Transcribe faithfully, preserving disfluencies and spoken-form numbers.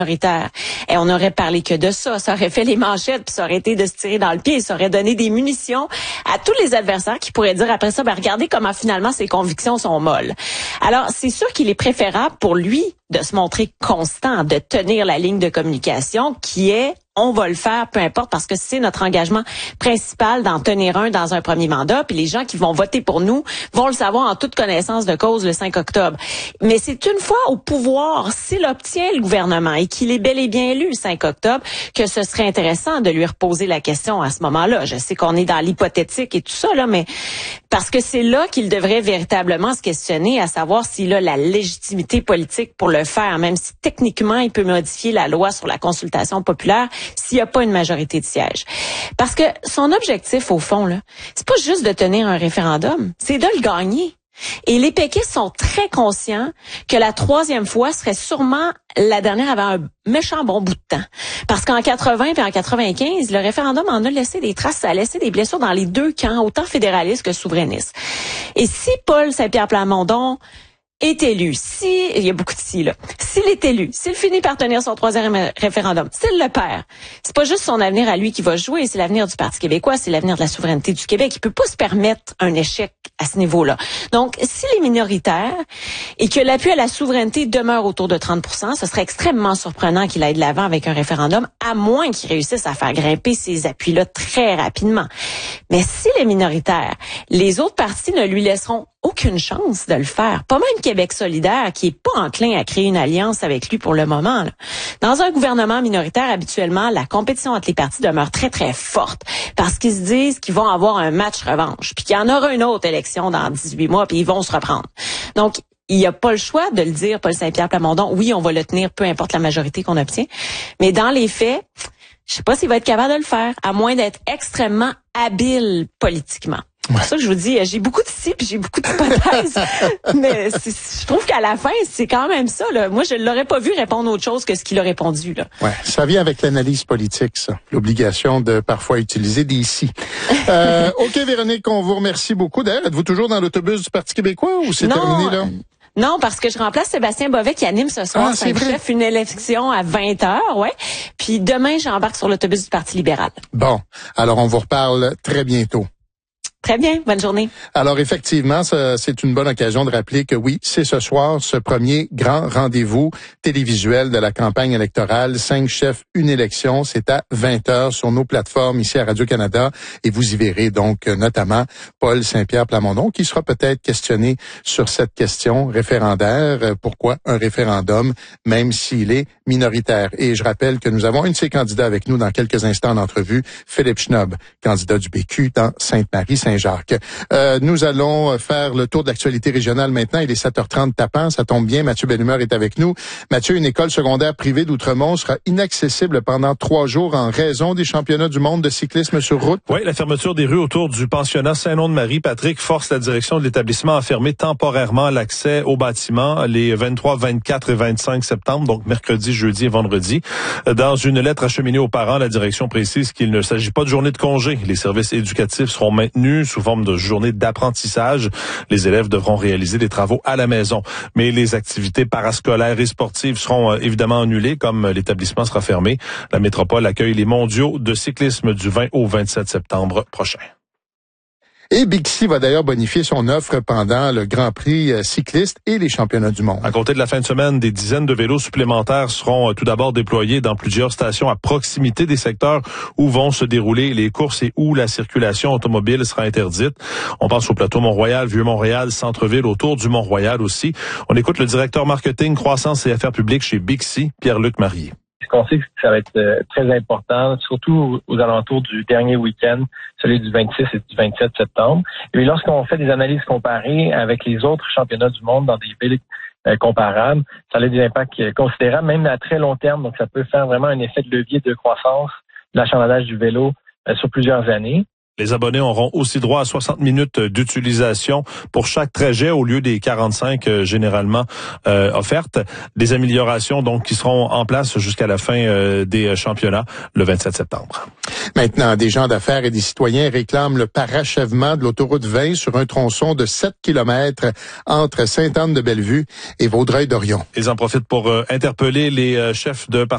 Et on n'aurait parlé que de ça. Ça aurait fait les manchettes, puis ça aurait été de se tirer dans le pied. Ça aurait donné des munitions à tous les adversaires qui pourraient dire après ça, ben regardez comment finalement ses convictions sont molles. Alors, c'est sûr qu'il est préférable pour lui de se montrer constant, de tenir la ligne de communication qui est on va le faire, peu importe, parce que c'est notre engagement principal d'en tenir un dans un premier mandat. Puis les gens qui vont voter pour nous vont le savoir en toute connaissance de cause le cinq octobre. Mais c'est une fois au pouvoir, s'il obtient le gouvernement et qu'il est bel et bien élu le cinq octobre, que ce serait intéressant de lui reposer la question à ce moment-là. Je sais qu'on est dans l'hypothétique et tout ça, là, mais parce que c'est là qu'il devrait véritablement se questionner à savoir s'il a la légitimité politique pour le faire, même si techniquement il peut modifier la loi sur la consultation populaire s'il n'y a pas une majorité de sièges. Parce que son objectif, au fond, là, c'est pas juste de tenir un référendum, c'est de le gagner. Et les péquistes sont très conscients que la troisième fois serait sûrement la dernière avant un méchant bon bout de temps. Parce qu'en quatre-vingt et en quatre-vingt-quinze, le référendum en a laissé des traces, ça a laissé des blessures dans les deux camps, autant fédéralistes que souverainistes. Et si Paul Saint-Pierre Plamondon est élu, si, il y a beaucoup de si, là, s'il est élu, s'il finit par tenir son troisième référendum, s'il le perd, c'est pas juste son avenir à lui qui va jouer, c'est l'avenir du Parti québécois, c'est l'avenir de la souveraineté du Québec. Il peut pas se permettre un échec à ce niveau-là. Donc, s'il est minoritaire et que l'appui à la souveraineté demeure autour de trente pour cent, ce serait extrêmement surprenant qu'il aille de l'avant avec un référendum, à moins qu'il réussisse à faire grimper ces appuis-là très rapidement. Mais s'il est minoritaire, les autres partis ne lui laisseront aucune chance de le faire. Pas même Québec solidaire, qui est pas enclin à créer une alliance avec lui pour le moment, là. Dans un gouvernement minoritaire, habituellement, la compétition entre les partis demeure très, très forte. Parce qu'ils se disent qu'ils vont avoir un match revanche. Puis qu'il y en aura une autre élection dans dix-huit mois, puis ils vont se reprendre. Donc, il n'y a pas le choix de le dire, Paul Saint-Pierre Plamondon. Oui, on va le tenir, peu importe la majorité qu'on obtient. Mais dans les faits, je sais pas s'il va être capable de le faire, à moins d'être extrêmement habile politiquement. C'est pour ça que je vous dis, j'ai beaucoup de si puis j'ai beaucoup d'hypothèses. Mais je trouve qu'à la fin, c'est quand même ça, là. Moi, je ne l'aurais pas vu répondre autre chose que ce qu'il a répondu, là. Ouais, ça vient avec l'analyse politique, ça. L'obligation de parfois utiliser des si. Euh, OK, Véronique, on vous remercie beaucoup. D'ailleurs, êtes-vous toujours dans l'autobus du Parti québécois ou c'est terminé, là? Non, parce que je remplace Sébastien Bovet qui anime ce soir, ah, c'est vrai. chef, une élection à vingt heures, ouais. Puis demain, j'embarque sur l'autobus du Parti libéral. Bon, alors on vous reparle très bientôt. Très bien, bonne journée. Alors effectivement, ça, c'est une bonne occasion de rappeler que oui, c'est ce soir ce premier grand rendez-vous télévisuel de la campagne électorale. Cinq chefs, une élection. C'est à vingt heures sur nos plateformes ici à Radio-Canada. Et vous y verrez donc notamment Paul Saint-Pierre Plamondon qui sera peut-être questionné sur cette question référendaire. Pourquoi un référendum, même s'il est minoritaire? Et je rappelle que nous avons un de ces candidats avec nous dans quelques instants en entrevue, Philippe Schnob, candidat du B Q dans Sainte-Marie-Saint-Jacques. Euh, nous allons faire le tour de l'actualité régionale maintenant. Il est sept heures trente tapant. Ça tombe bien. Mathieu Bellumeur est avec nous. Mathieu, une école secondaire privée d'Outremont sera inaccessible pendant trois jours en raison des championnats du monde de cyclisme sur route. Oui, la fermeture des rues autour du pensionnat Saint-Nom-de-Marie, Patrick, force la direction de l'établissement à fermer temporairement l'accès au bâtiment les vingt-trois, vingt-quatre et vingt-cinq septembre, donc mercredi, jeudi et vendredi. Dans une lettre acheminée aux parents, la direction précise qu'il ne s'agit pas de journée de congé. Les services éducatifs seront maintenus sous forme de journée d'apprentissage. Les élèves devront réaliser des travaux à la maison. Mais les activités parascolaires et sportives seront euh, évidemment annulées comme l'établissement sera fermé. La métropole accueille les mondiaux de cyclisme du vingt au vingt-sept septembre prochain. Et Bixi va d'ailleurs bonifier son offre pendant le Grand Prix cycliste et les championnats du monde. À compter de la fin de semaine, des dizaines de vélos supplémentaires seront tout d'abord déployés dans plusieurs stations à proximité des secteurs où vont se dérouler les courses et où la circulation automobile sera interdite. On pense au plateau Mont-Royal, Vieux-Montréal, centre-ville, autour du Mont-Royal aussi. On écoute le directeur marketing, croissance et affaires publiques chez Bixi, Pierre-Luc Marié. On sait que ça va être euh, très important, surtout aux alentours du dernier week-end, celui du vingt-six et du vingt-sept septembre. Et puis lorsqu'on fait des analyses comparées avec les autres championnats du monde dans des villes euh, comparables, ça a des impacts euh, considérables, même à très long terme. Donc ça peut faire vraiment un effet de levier de croissance de l'achalandage du vélo euh, sur plusieurs années. Les abonnés auront aussi droit à soixante minutes d'utilisation pour chaque trajet au lieu des quarante-cinq euh, généralement euh, offertes. Des améliorations donc qui seront en place jusqu'à la fin euh, des championnats le vingt-sept septembre. Maintenant, des gens d'affaires et des citoyens réclament le parachèvement de l'autoroute vingt sur un tronçon de sept kilomètres entre Sainte-Anne-de-Bellevue et Vaudreuil-Dorion. Ils en profitent pour euh, interpeller les euh, chefs de